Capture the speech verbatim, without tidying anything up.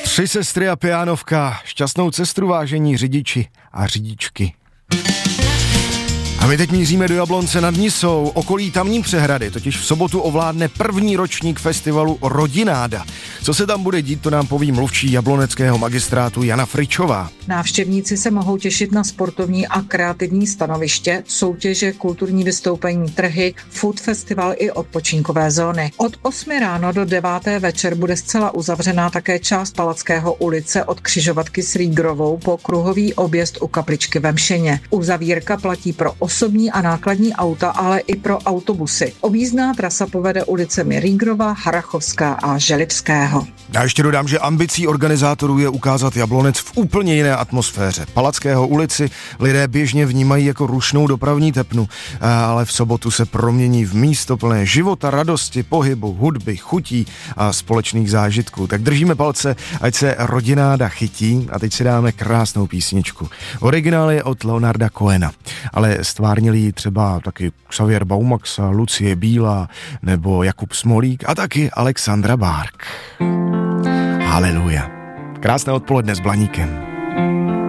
Tři sestry a pianovka, šťastnou cestu vážení řidiči a řidičky. A my teď míříme do Jablonce nad Nisou, okolí tamní přehrady, totiž v sobotu ovládne první ročník festivalu Rodináda. Co se tam bude dít, to nám poví mluvčí jabloneckého magistrátu Jana Fričová. Návštěvníci se mohou těšit na sportovní a kreativní stanoviště, soutěže, kulturní vystoupení, trhy, food festival i odpočinkové zóny. Od osmi ráno do deváté večer bude zcela uzavřená také část Palackého ulice od křižovatky s Rígrovou po kruhový objezd u kapličky ve Mšeně. Uzavírka platí pro osobní a nákladní auta, ale i pro autobusy. Objízdná trasa povede ulicemi Rígrova, Harrachovská a Želivského. Já ještě dodám, že ambicí organizátorů je ukázat Jablonec v úplně jiné atmosféře. Palackého ulici lidé běžně vnímají jako rušnou dopravní tepnu, ale v sobotu se promění v místo plné života, radosti, pohybu, hudby, chutí a společných zážitků. Tak držíme palce, ať se Rodináda chytí, a teď si dáme krásnou písničku. Originál je od Leonarda Cohena, ale stvárnili ji třeba taky Xavier Baumaxa, Lucie Bílá nebo Jakub Smolík a taky Alexandra Bárk. Haleluja. Krásné odpoledne s Blaníkem.